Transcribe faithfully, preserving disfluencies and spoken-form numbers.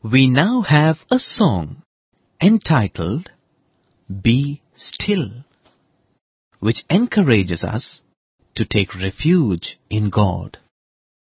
We now have a song entitled Be Still, which encourages us to take refuge in God.